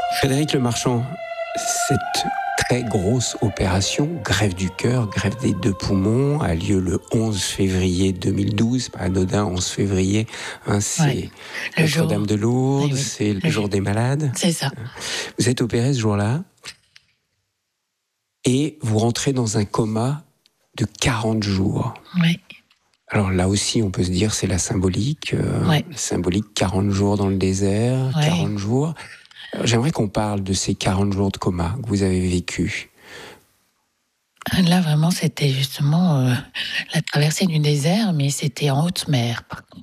Frédéric Lemarchand, cette très grosse opération, greffe du cœur, greffe des 2 poumons, a lieu le 11 février 2012, pas anodin, 11 février, c'est Notre-Dame de Lourdes, c'est le jour des malades. C'est ça. Vous êtes opéré ce jour-là et vous rentrez dans un coma de 40 jours. Oui. Alors là aussi, on peut se dire c'est la symbolique. La symbolique, 40 jours dans le désert, 40 jours. Alors, j'aimerais qu'on parle de ces 40 jours de coma que vous avez vécu. Là, vraiment, c'était justement la traversée du désert, mais c'était en haute mer, par contre.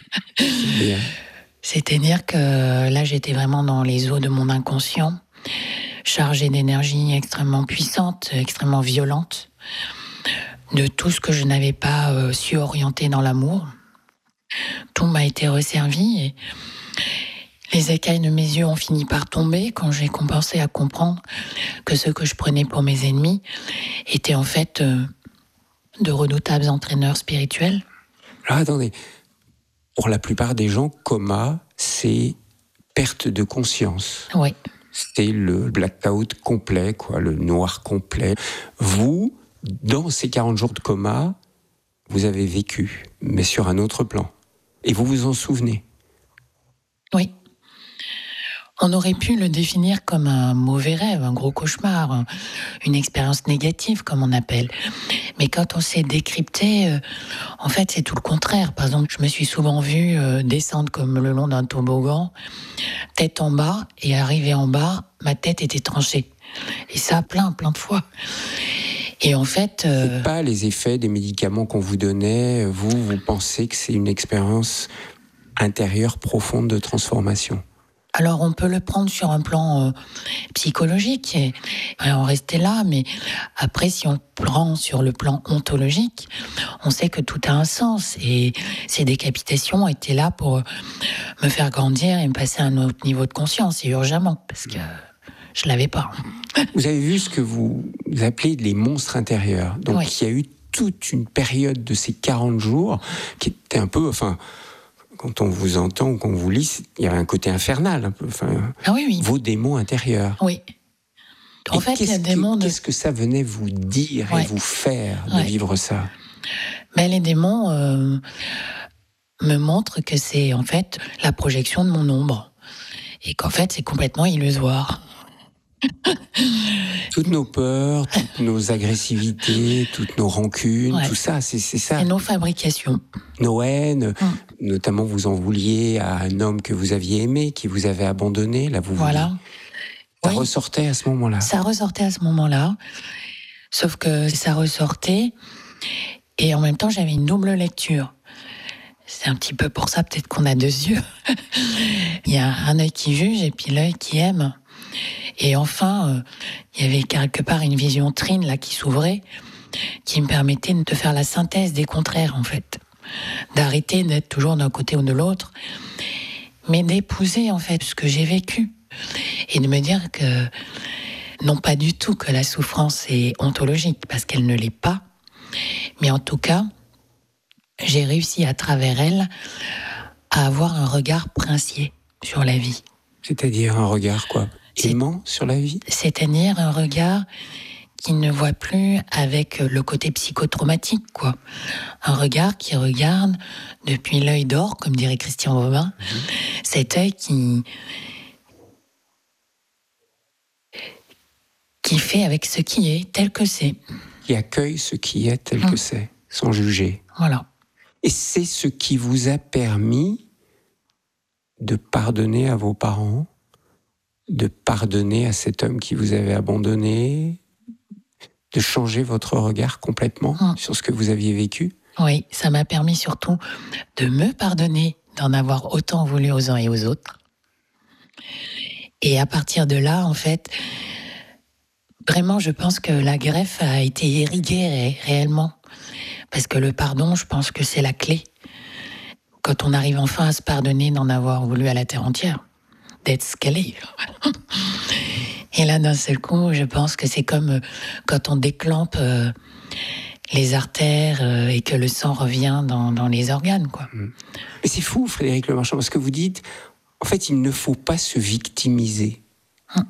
C'est-à-dire que là, j'étais vraiment dans les eaux de mon inconscient, chargée d'énergie extrêmement puissante, extrêmement violente, de tout ce que je n'avais pas su orienter dans l'amour. Tout m'a été resservi et les écailles de mes yeux ont fini par tomber quand j'ai commencé à comprendre que ceux que je prenais pour mes ennemis étaient en fait de redoutables entraîneurs spirituels. Alors attendez, pour la plupart des gens, coma, c'est perte de conscience. Oui. C'est le blackout complet, le noir complet. Vous, dans ces 40 jours de coma, vous avez vécu, mais sur un autre plan. Et vous vous en souvenez? Oui. On aurait pu le définir comme un mauvais rêve, un gros cauchemar, une expérience négative, comme on appelle. Mais quand on s'est décrypté, en fait, c'est tout le contraire. Par exemple, je me suis souvent vue descendre comme le long d'un toboggan, tête en bas, et arriver en bas, ma tête était tranchée. Et ça, plein de fois. Et en fait... C'est pas les effets des médicaments qu'on vous donnait. Vous pensez que c'est une expérience intérieure profonde de transformation? Alors, on peut le prendre sur un plan psychologique et en rester là, mais après, si on le prend sur le plan ontologique, on sait que tout a un sens. Et ces décapitations étaient là pour me faire grandir et me passer à un autre niveau de conscience, et urgemment, parce que je ne l'avais pas. Vous avez vu ce que vous appelez les monstres intérieurs. Donc, il y a eu toute une période de ces 40 jours qui était un peu... Quand on vous entend ou qu'on vous lit, il y a un côté infernal, un peu. Vos démons intérieurs. Oui. En fait, il y a des démons. Qu'est-ce que ça venait vous dire et vous faire de vivre ça? Les démons me montrent que c'est en fait la projection de mon ombre. Et qu'en fait, c'est complètement illusoire. Toutes nos peurs, toutes nos agressivités, toutes nos rancunes, tout ça, c'est ça. C'est nos fabrications. Nos haines, notamment vous en vouliez à un homme que vous aviez aimé, qui vous avait abandonné, là vous Ça ressortait à ce moment-là. Ça ressortait à ce moment-là, sauf que ça ressortait, et en même temps j'avais une double lecture. C'est un petit peu pour ça peut-être qu'on a 2 yeux. Il y a un œil qui juge et puis l'œil qui aime. Et enfin, il y avait quelque part une vision trine là qui s'ouvrait, qui me permettait de faire la synthèse des contraires en fait, d'arrêter d'être toujours d'un côté ou de l'autre, mais d'épouser en fait ce que j'ai vécu et de me dire que non pas du tout que la souffrance est ontologique parce qu'elle ne l'est pas, mais en tout cas j'ai réussi à travers elle à avoir un regard princier sur la vie. C'est-à-dire un regard quoi? Aimant sur la vie? C'est-à-dire un regard qui ne voit plus avec le côté psychotraumatique, quoi. Un regard qui regarde depuis l'œil d'or, comme dirait Christian Bobin, cet œil qui fait avec ce qui est tel que c'est. Qui accueille ce qui est tel que c'est, sans juger. Voilà. Et c'est ce qui vous a permis de pardonner à vos parents, de pardonner à cet homme qui vous avait abandonné, de changer votre regard complètement sur ce que vous aviez vécu? Oui, ça m'a permis surtout de me pardonner, d'en avoir autant voulu aux uns et aux autres. Et à partir de là, en fait, vraiment, je pense que la greffe a été irriguée réellement. Parce que le pardon, je pense que c'est la clé. Quand on arrive enfin à se pardonner d'en avoir voulu à la terre entière, d'être ce qu'elle est. Et là, d'un seul coup, je pense que c'est comme quand on déclampe les artères et que le sang revient dans les organes, quoi. Mais c'est fou, Frédéric Lemarchand, parce que vous dites, en fait, il ne faut pas se victimiser.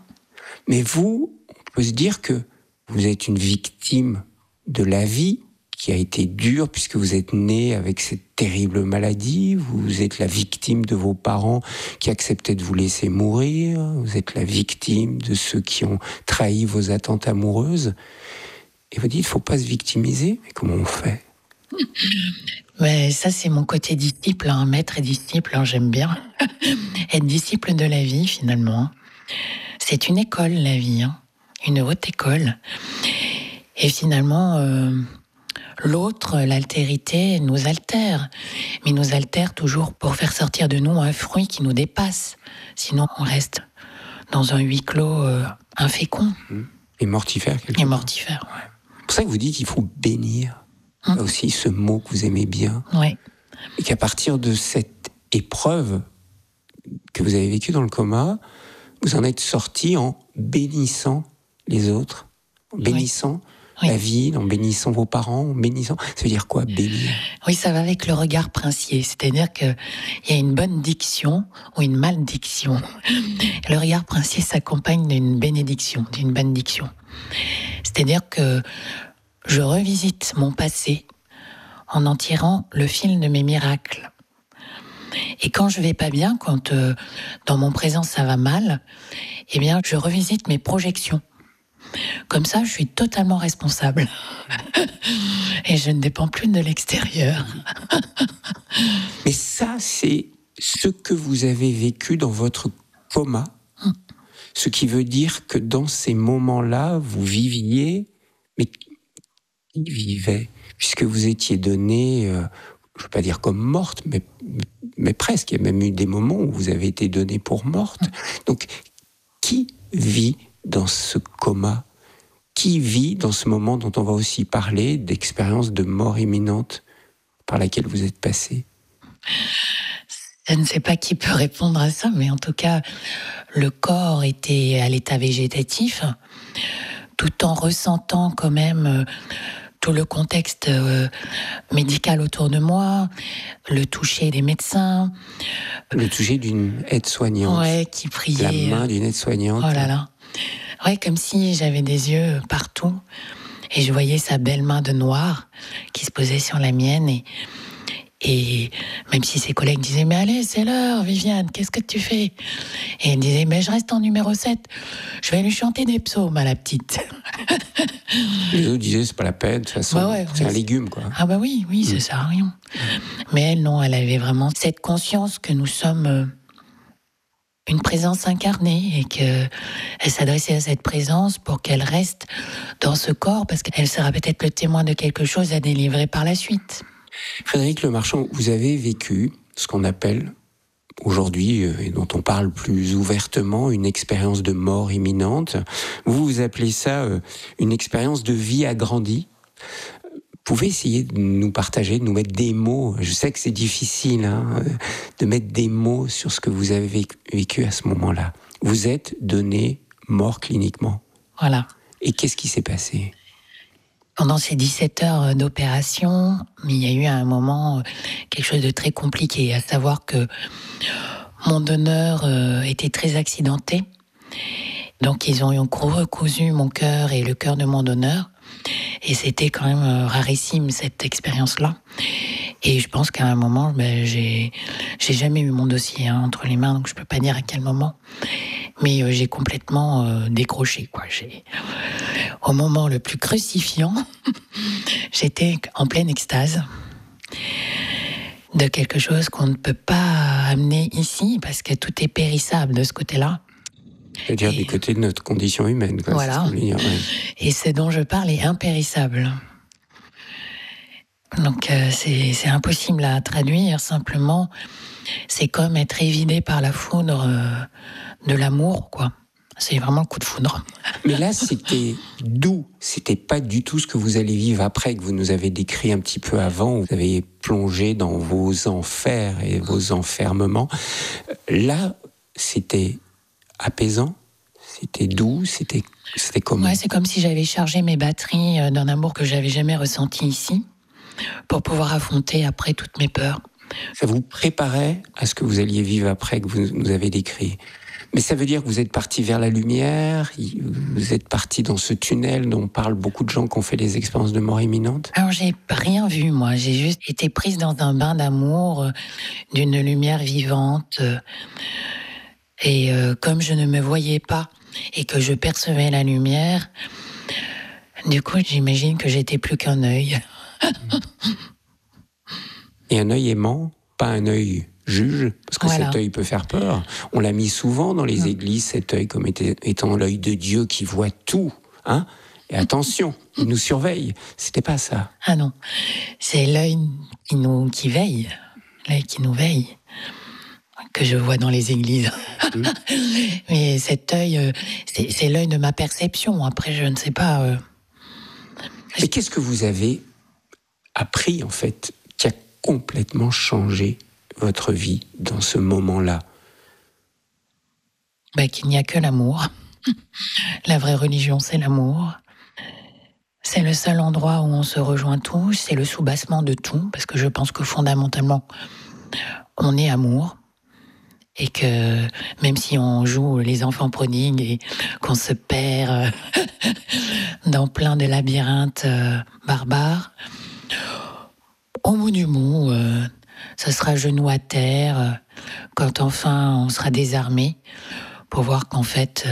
Mais vous, on peut se dire que vous êtes une victime de la vie qui a été dure puisque vous êtes né avec cette terrible maladie. Vous êtes la victime de vos parents qui acceptaient de vous laisser mourir. Vous êtes la victime de ceux qui ont trahi vos attentes amoureuses. Et vous dites, il ne faut pas se victimiser. Mais comment on fait ? Mais ça, c'est mon côté disciple, maître et disciple, j'aime bien. Être disciple de la vie, finalement. C'est une école, la vie, une haute école. Et finalement, l'autre, l'altérité, nous altère. Mais nous altère toujours pour faire sortir de nous un fruit qui nous dépasse. Sinon, on reste dans un huis clos infécond. Et mortifère, quelque Et mortifère, ouais. C'est pour ça que vous dites qu'il faut bénir. Là aussi, ce mot que vous aimez bien. Ouais. Et qu'à partir de cette épreuve que vous avez vécue dans le coma, vous en êtes sorti en bénissant les autres, en bénissant la vie, en bénissant vos parents, en bénissant... Ça veut dire quoi, bénir ? Oui, ça va avec le regard princier, c'est-à-dire qu'il y a une bonne diction ou une maldiction. Le regard princier s'accompagne d'une bénédiction, d'une bénédiction. C'est-à-dire que je revisite mon passé en tirant le fil de mes miracles. Et quand je vais pas bien, quand dans mon présent ça va mal, eh bien je revisite mes projections. Comme ça, je suis totalement responsable. Et je ne dépends plus de l'extérieur. Mais ça, c'est ce que vous avez vécu dans votre coma. Ce qui veut dire que dans ces moments-là, vous viviez... Mais qui vivait ? Puisque vous étiez donnée, je ne veux pas dire comme morte, mais presque. Il y a même eu des moments où vous avez été donnée pour morte. Donc, qui vit dans ce coma ? Qui vit dans ce moment dont on va aussi parler, d'expérience de mort imminente par laquelle vous êtes passé ? Je ne sais pas qui peut répondre à ça, mais en tout cas, le corps était à l'état végétatif, tout en ressentant quand même tout le contexte médical autour de moi, le toucher des médecins. Le toucher d'une aide-soignante. Ouais, qui priait. La main d'une aide-soignante. Oh là là. Ouais, comme si j'avais des yeux partout et je voyais sa belle main de noir qui se posait sur la mienne et même si ses collègues disaient « Mais allez, c'est l'heure, Viviane, qu'est-ce que tu fais ?» Et elle disait « Mais je reste en numéro 7, je vais lui chanter des psaumes à la petite. » Les autres disaient « C'est pas la peine, de toute façon, c'est un légume, quoi. » Ah bah oui, ça sert à rien. Mais elle, non, elle avait vraiment cette conscience que nous sommes une présence incarnée et qu'elle s'adressait à cette présence pour qu'elle reste dans ce corps parce qu'elle sera peut-être le témoin de quelque chose à délivrer par la suite. Frédéric Lemarchand, vous avez vécu ce qu'on appelle aujourd'hui, et dont on parle plus ouvertement, une expérience de mort imminente. Vous appelez ça une expérience de vie agrandie. Vous pouvez essayer de nous partager, de nous mettre des mots. Je sais que c'est difficile de mettre des mots sur ce que vous avez vécu à ce moment-là. Vous êtes donné mort cliniquement. Voilà. Et qu'est-ce qui s'est passé ? Pendant ces 17 heures d'opération, il y a eu à un moment quelque chose de très compliqué, à savoir que mon donneur était très accidenté. Donc ils ont recousu mon cœur et le cœur de mon donneur. Et c'était quand même rarissime cette expérience-là. Et je pense qu'à un moment, j'ai jamais eu mon dossier entre les mains, donc je peux pas dire à quel moment. Mais j'ai complètement décroché, quoi. Au moment le plus crucifiant, j'étais en pleine extase de quelque chose qu'on ne peut pas amener ici, parce que tout est périssable de ce côté-là. C'est-à-dire du côté de notre condition humaine, quoi. Voilà. Et ce dont je parle est impérissable. Donc c'est impossible à traduire, simplement c'est comme être évidé par la foudre de l'amour, quoi. C'est vraiment le coup de foudre. Mais là, c'était doux. C'était pas du tout ce que vous allez vivre après, que vous nous avez décrit un petit peu avant. Vous avez plongé dans vos enfers et vos enfermements. Là, c'était apaisant, c'était doux, c'était comment ? Ouais, c'est comme si j'avais chargé mes batteries d'un amour que j'avais jamais ressenti ici, pour pouvoir affronter après toutes mes peurs. Ça vous préparait à ce que vous alliez vivre après, que vous nous avez décrit. Mais ça veut dire que vous êtes parti vers la lumière, vous êtes parti dans ce tunnel dont parlent beaucoup de gens qui ont fait des expériences de mort imminente? Alors, j'ai rien vu, moi. J'ai juste été prise dans un bain d'amour, d'une lumière vivante. Et comme je ne me voyais pas et que je percevais la lumière, du coup, j'imagine que j'étais plus qu'un œil. Et un œil aimant, pas un œil juge, parce que Voilà. cet œil peut faire peur. On l'a mis souvent dans les églises, cet œil, comme étant l'œil de Dieu qui voit tout. Hein? Et attention, il nous surveille. C'était pas ça. Ah non, c'est l'œil qui veille, l'œil qui nous veille, que je vois dans les églises. Mais cet œil, c'est l'œil de ma perception. Après, je ne sais pas. Mais qu'est-ce que vous avez appris, en fait, qui a complètement changé votre vie dans ce moment-là? Qu'il n'y a que l'amour. La vraie religion, c'est l'amour. C'est le seul endroit où on se rejoint tous, c'est le soubassement de tout, parce que je pense que fondamentalement, on est amour. Et que même si on joue les enfants prodigues et qu'on se perd dans plein de labyrinthes barbares, au bout du bout, ça sera genou à terre, quand enfin on sera désarmé, pour voir qu'en fait,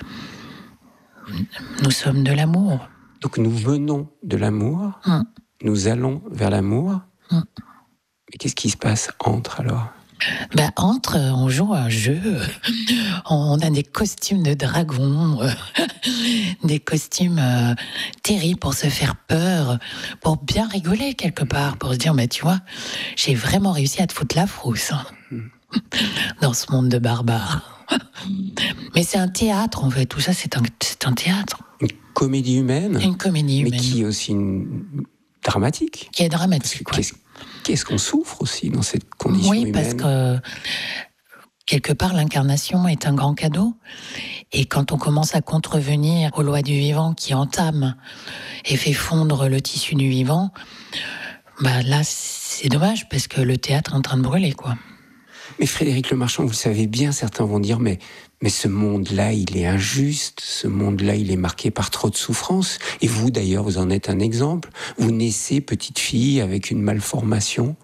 nous sommes de l'amour. Donc nous venons de l'amour, nous allons vers l'amour, mais qu'est-ce qui se passe entre alors? Entre, on joue un jeu, on a des costumes de dragons, des costumes terribles pour se faire peur, pour bien rigoler quelque part, pour se dire, tu vois, j'ai vraiment réussi à te foutre la frousse dans ce monde de barbares. Mais c'est un théâtre, en fait, tout ça, c'est un théâtre. Une comédie humaine? Une comédie humaine. Mais qui est aussi dramatique. Qui est dramatique, Qu'est-ce qu'on souffre aussi dans cette condition humaine? Oui, parce que quelque part, l'incarnation est un grand cadeau. Et quand on commence à contrevenir aux lois du vivant qui entament et fait fondre le tissu du vivant, là, c'est dommage parce que le théâtre est en train de brûler, quoi. Mais Frédéric Lemarchand, vous le savez bien, certains vont dire, mais ce monde-là, il est injuste, ce monde-là, il est marqué par trop de souffrance. Et vous, d'ailleurs, vous en êtes un exemple. Vous naissez petite fille avec une malformation.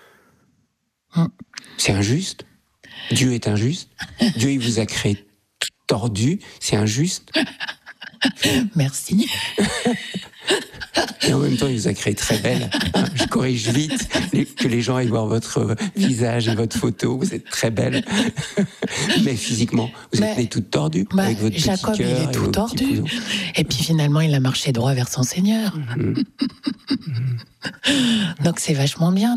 C'est injuste. Dieu est injuste. Dieu, il vous a créé tout tordu. C'est injuste. Merci. Et en même temps, il vous a créé très belle. Je corrige vite, que les gens aillent voir votre visage et votre photo. Vous êtes très belle. Mais physiquement, vous êtes née toute tordue. Avec votre Jacob, petit cœur, il est tout tordu. Et puis finalement, il a marché droit vers son Seigneur. Donc c'est vachement bien.